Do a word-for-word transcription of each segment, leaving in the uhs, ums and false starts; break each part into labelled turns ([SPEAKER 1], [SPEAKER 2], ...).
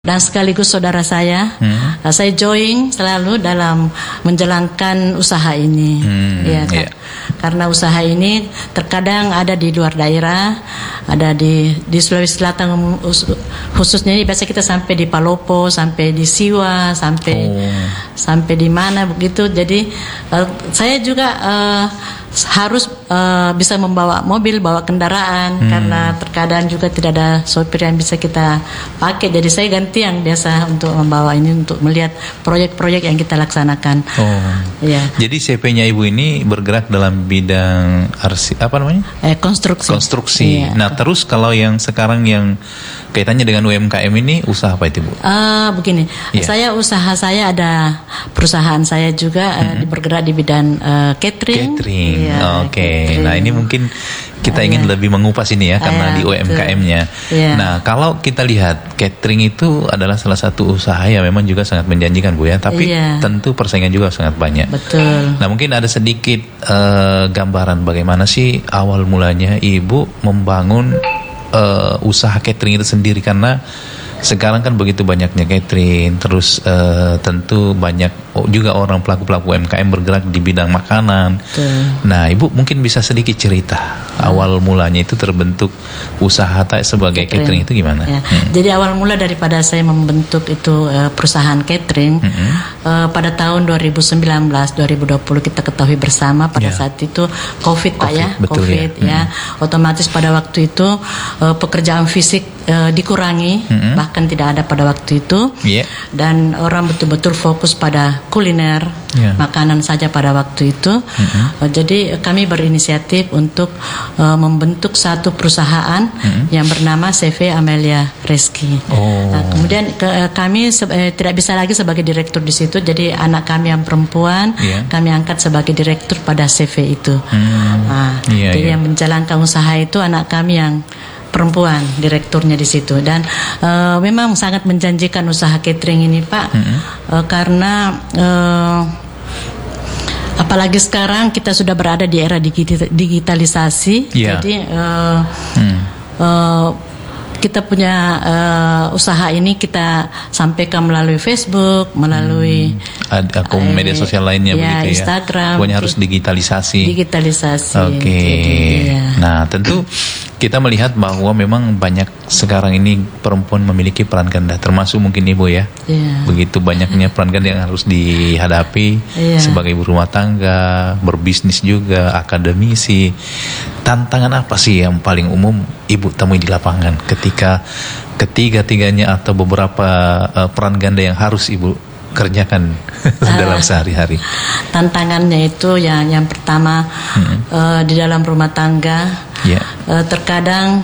[SPEAKER 1] dan sekaligus saudara saya. hmm. Saya join selalu dalam menjalankan usaha ini. hmm, ya, kan? yeah. Karena usaha ini terkadang ada di luar daerah, ada di di Sulawesi Selatan khususnya. Ini biasa kita sampai di Palopo, sampai di Siwa, sampai oh. sampai di mana begitu. Jadi uh, saya juga uh, harus uh, bisa membawa mobil, bawa kendaraan, hmm. karena terkadang juga tidak ada sopir yang bisa kita pakai. Jadi saya ganti yang biasa untuk membawa ini, untuk melihat proyek-proyek yang kita laksanakan.
[SPEAKER 2] Oh, ya. Jadi C P-nya Ibu ini bergerak dalam bidang arsi, apa namanya?
[SPEAKER 1] Eh, konstruksi.
[SPEAKER 2] Konstruksi. Iya. Nah, terus kalau yang sekarang yang kaitannya dengan U M K M ini usaha apa itu, Bu?
[SPEAKER 1] Uh, begini, yeah. saya usaha saya ada perusahaan saya juga mm-hmm. uh, bergerak di bidang uh, catering.
[SPEAKER 2] Catering, ya, oke. Okay. Nah ini mungkin kita uh, ingin yeah. lebih mengupas ini ya, karena uh, di U M K M-nya. Yeah. Nah kalau kita lihat catering itu adalah salah satu usaha yang memang juga sangat menjanjikan, Bu ya. Tapi yeah. tentu persaingan juga sangat banyak.
[SPEAKER 1] Betul.
[SPEAKER 2] Nah mungkin ada sedikit uh, gambaran bagaimana sih awal mulanya Ibu membangun Uh, usaha catering itu sendiri, karena sekarang kan begitu banyaknya catering, terus uh, tentu banyak juga orang pelaku-pelaku U M K M bergerak di bidang makanan. Betul. Nah, Ibu mungkin bisa sedikit cerita hmm. awal mulanya itu terbentuk usaha tak sebagai catering, catering itu gimana?
[SPEAKER 1] Ya. Hmm. Jadi awal mula daripada saya membentuk itu uh, perusahaan catering hmm. uh, pada tahun dua ribu sembilan belas dua ribu dua puluh kita ketahui bersama pada ya. saat itu COVID, COVID Pak ya,
[SPEAKER 2] betul,
[SPEAKER 1] COVID ya. ya. Hmm. Otomatis pada waktu itu uh, pekerjaan fisik uh, dikurangi, hmm. bahkan tidak ada pada waktu itu, yeah. dan orang betul-betul fokus pada kuliner, yeah. makanan saja pada waktu itu. Mm-hmm. uh, Jadi kami berinisiatif untuk uh, membentuk satu perusahaan mm-hmm. yang bernama C V Amelia Reski. Oh. Nah, kemudian ke, uh, kami se- eh, tidak bisa lagi sebagai direktur di situ, jadi anak kami yang perempuan yeah. kami angkat sebagai direktur pada C V itu. Mm. Nah, yeah, jadi yeah. yang menjalankan usaha itu anak kami yang perempuan, direkturnya di situ. Dan uh, memang sangat menjanjikan usaha catering ini, Pak, mm-hmm. uh, karena uh, apalagi sekarang kita sudah berada di era digitalisasi, yeah. jadi uh, mm. uh, kita punya uh, usaha ini kita sampaikan melalui Facebook, melalui
[SPEAKER 2] hmm. akun uh, media sosial lainnya,
[SPEAKER 1] ya,
[SPEAKER 2] begitu ya.
[SPEAKER 1] Instagram.
[SPEAKER 2] Pokoknya harus digitalisasi.
[SPEAKER 1] Digitalisasi.
[SPEAKER 2] Oke. Okay. Ya. Nah, tentu kita melihat bahwa memang banyak sekarang ini perempuan memiliki peran ganda, termasuk mungkin Ibu ya. Yeah. Begitu banyaknya peran ganda yang harus dihadapi yeah. sebagai ibu rumah tangga, berbisnis juga, akademisi. Tantangan apa sih yang paling umum Ibu temui di lapangan ketika ketiga-tiganya atau beberapa uh, peran ganda yang harus Ibu kerjakan dalam sehari-hari?
[SPEAKER 1] Tantangannya itu yang yang pertama hmm. uh, di dalam rumah tangga. Yeah. Uh, terkadang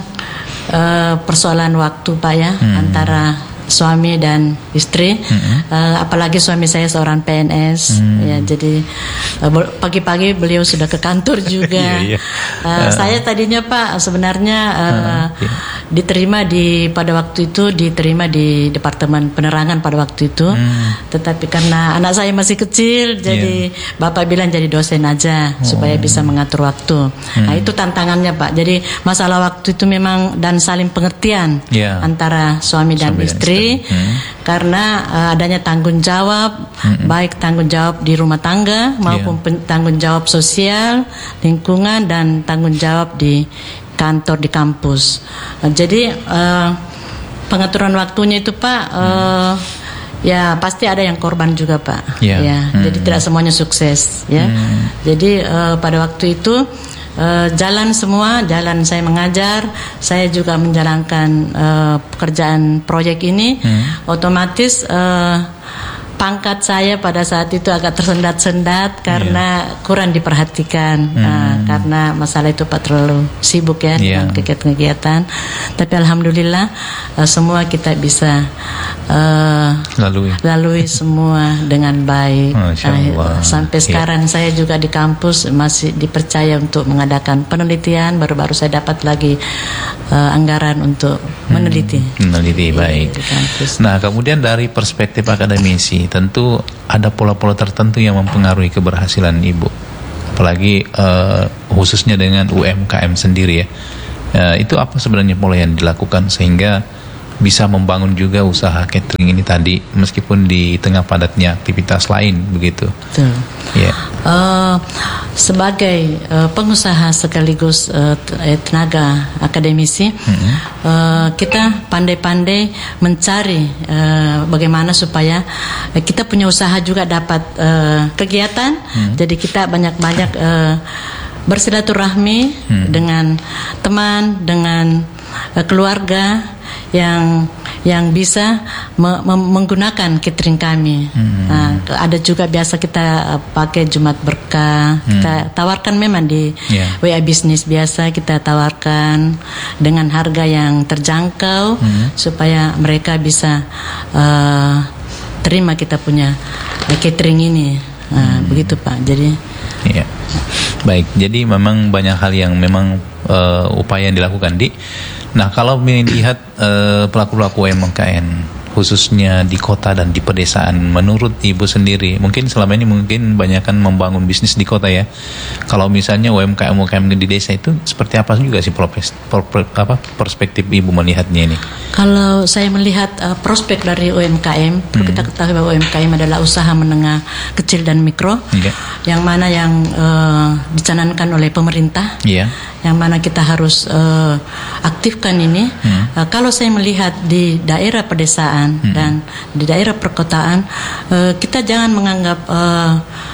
[SPEAKER 1] uh, persoalan waktu, Pak ya, hmm. antara suami dan istri, hmm. uh, apalagi suami saya seorang P N S, hmm. ya, jadi uh, pagi-pagi beliau sudah ke kantor juga. yeah, yeah. Uh, uh, saya tadinya, Pak, sebenarnya uh, uh, yeah. diterima di pada waktu itu diterima di Departemen Penerangan pada waktu itu, hmm. tetapi karena anak saya masih kecil, jadi yeah. Bapak bilang jadi dosen aja oh. supaya bisa mengatur waktu. Hmm. Nah, itu tantangannya, Pak. Jadi masalah waktu itu memang dan saling pengertian yeah. antara suami dan suami istri. Hmm. Karena uh, adanya tanggung jawab, hmm. baik tanggung jawab di rumah tangga maupun yeah. tanggung jawab sosial, lingkungan, dan tanggung jawab di kantor, di kampus. Uh, jadi uh, pengaturan waktunya itu, Pak, uh, hmm. ya pasti ada yang korban juga, Pak. Yeah. Ya, hmm. jadi tidak semuanya sukses. Ya, hmm. jadi uh, pada waktu itu Uh, jalan semua, jalan saya mengajar, saya juga menjalankan uh, pekerjaan proyek ini, hmm. otomatis uh, pangkat saya pada saat itu agak tersendat-sendat karena yeah. kurang diperhatikan, hmm. uh, karena masalah itu Pak terlalu sibuk ya yeah. dengan kegiatan-kegiatan. Tapi alhamdulillah uh, semua kita bisa uh, lalui lalui semua dengan baik. Uh, sampai sekarang yeah. saya juga di kampus masih dipercaya untuk mengadakan penelitian. Baru-baru saya dapat lagi uh, anggaran untuk hmm. meneliti.
[SPEAKER 2] Meneliti baik. Di kampus. Nah, kemudian dari perspektif akademisi, tentu ada pola-pola tertentu yang mempengaruhi keberhasilan Ibu, apalagi uh, khususnya dengan U M K M sendiri ya. Uh, itu apa sebenarnya pola yang dilakukan sehingga bisa membangun juga usaha catering ini tadi meskipun di tengah padatnya aktivitas lain begitu.
[SPEAKER 1] Betul.
[SPEAKER 2] Yeah.
[SPEAKER 1] Uh, sebagai uh, pengusaha sekaligus uh, tenaga akademisi, mm-hmm. uh, kita pandai-pandai mencari uh, bagaimana supaya uh, kita punya usaha juga dapat uh, kegiatan. Mm-hmm. Jadi kita banyak-banyak uh, bersilaturahmi mm-hmm. dengan teman, dengan uh, keluarga yang yang bisa me- me- menggunakan catering kami. Hmm. Nah, ada juga biasa kita uh, pakai Jumat Berkah. Hmm. Kita tawarkan memang di yeah. W A Bisnis biasa kita tawarkan dengan harga yang terjangkau hmm. supaya mereka bisa uh, terima kita punya uh, catering ini. Uh, hmm. Begitu Pak. Jadi
[SPEAKER 2] yeah. Baik, jadi memang banyak hal yang memang uh, upaya yang dilakukan di. Nah, kalau melihat uh, pelaku-pelaku U M K M khususnya di kota dan di pedesaan, menurut Ibu sendiri, mungkin selama ini mungkin banyakkan membangun bisnis di kota ya. Kalau misalnya U M K M U M K M di desa itu seperti apa juga sih propes, per, per, apa perspektif Ibu melihatnya ini?
[SPEAKER 1] Kalau saya melihat uh, prospek dari U M K M, perlu hmm. kita ketahui bahwa U M K M adalah usaha menengah kecil dan mikro, yeah. yang mana yang uh, dicanangkan oleh pemerintah. Yeah. Yang mana kita harus uh, aktifkan ini. Hmm. Uh, kalau saya melihat di daerah pedesaan hmm. dan di daerah perkotaan, uh, kita jangan menganggap uh,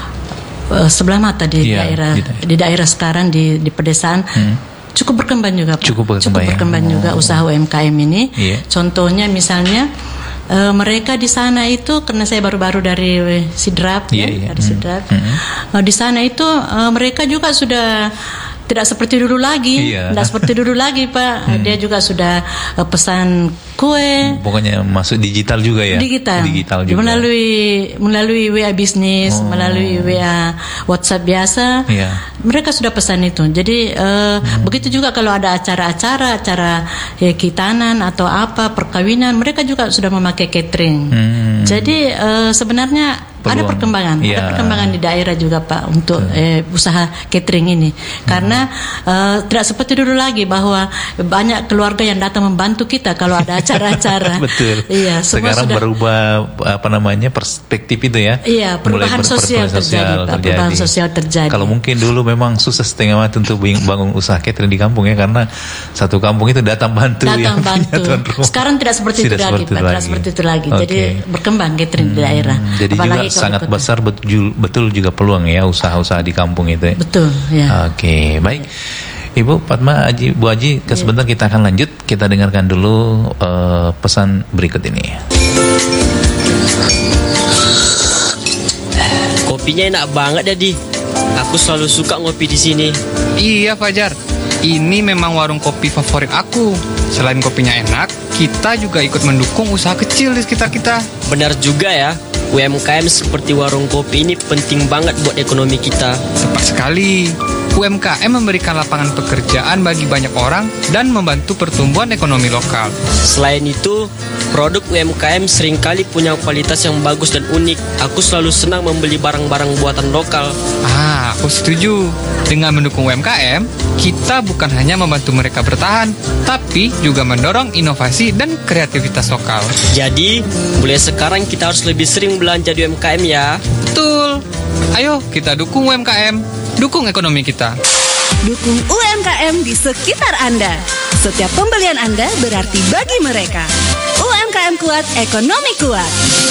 [SPEAKER 1] uh, sebelah mata di yeah, daerah di, di daerah sekarang di di pedesaan. Hmm. Cukup berkembang juga, Pak. Cukup berkembang, Cukup berkembang ya? juga oh. usaha U M K M ini. Yeah. Contohnya misalnya uh, mereka di sana itu, karena saya baru-baru dari Sidrap, yeah, ya, yeah. dari Sidrap. Mm-hmm. Uh, di sana itu uh, mereka juga sudah tidak seperti dulu lagi, iya. tidak seperti dulu lagi Pak. Hmm. Dia juga sudah uh, pesan kue.
[SPEAKER 2] Pokoknya masuk digital juga ya.
[SPEAKER 1] Digital.
[SPEAKER 2] Digital juga.
[SPEAKER 1] Melalui melalui W A Bisnis, oh. melalui W A WhatsApp biasa. Iya. Mereka sudah pesan itu. Jadi uh, hmm. begitu juga kalau ada acara-acara, acara ya, kitanan atau apa perkawinan, mereka juga sudah memakai catering. Hmm. Jadi uh, sebenarnya peluang. Ada perkembangan, ya. ada perkembangan di daerah juga Pak untuk eh, usaha catering ini. Karena hmm. uh, tidak seperti dulu lagi bahwa banyak keluarga yang datang membantu kita kalau ada acara-acara.
[SPEAKER 2] Betul.
[SPEAKER 1] Iya,
[SPEAKER 2] sekarang sudah berubah apa namanya perspektif itu ya.
[SPEAKER 1] Iya, perubahan sosial terjadi, Pak. Perubahan sosial terjadi.
[SPEAKER 2] Kalau mungkin dulu memang susah setengah mati untuk bangun usaha catering di kampung ya, karena satu kampung itu datang bantu.
[SPEAKER 1] Datang bantu. Sekarang tidak seperti tidak itu lagi, Pak. Tidak seperti itu lagi. Okay. Jadi berkembang catering hmm. di daerah.
[SPEAKER 2] Jadi apalagi juga sangat besar betul, betul juga peluang ya usaha-usaha di kampung itu ya.
[SPEAKER 1] Betul ya.
[SPEAKER 2] Oke, okay, baik Ibu Fatma, Aji, Bu Aji, ya. Sebentar kita akan lanjut. Kita dengarkan dulu uh, pesan berikut ini.
[SPEAKER 3] Kopinya enak banget Dedi. Aku selalu suka ngopi di sini.
[SPEAKER 4] Iya Fajar, ini memang warung kopi favorit aku. Selain kopinya enak, kita juga ikut mendukung usaha kecil di sekitar kita.
[SPEAKER 3] Benar juga ya. U M K M seperti warung kopi ini penting banget buat ekonomi kita.
[SPEAKER 4] Tepat sekali. U M K M memberikan lapangan pekerjaan bagi banyak orang dan membantu pertumbuhan ekonomi lokal.
[SPEAKER 3] Selain itu, produk U M K M seringkali punya kualitas yang bagus dan unik. Aku selalu senang membeli barang-barang buatan lokal.
[SPEAKER 4] Ah, aku setuju. Dengan mendukung U M K M, kita bukan hanya membantu mereka bertahan, tapi juga mendorong inovasi dan kreativitas lokal.
[SPEAKER 3] Jadi, mulai sekarang kita harus lebih sering belanja di U M K M ya.
[SPEAKER 4] Betul. Ayo kita dukung U M K M. Dukung ekonomi kita.
[SPEAKER 5] Dukung U M K M di sekitar Anda. Setiap pembelian Anda berarti bagi mereka. U M K M kuat, ekonomi kuat.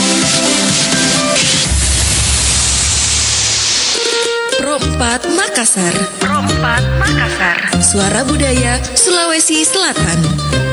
[SPEAKER 5] Pro empat Makassar. Pro empat Makassar. Suara budaya Sulawesi Selatan.